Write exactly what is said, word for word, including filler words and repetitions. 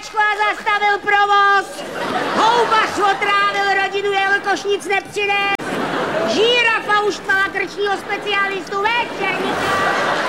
Očko a zastavil provoz. Houbař otrávil rodinu, jelikož nic nepřines. Žírafa uštvala krčního specialistu večerníka.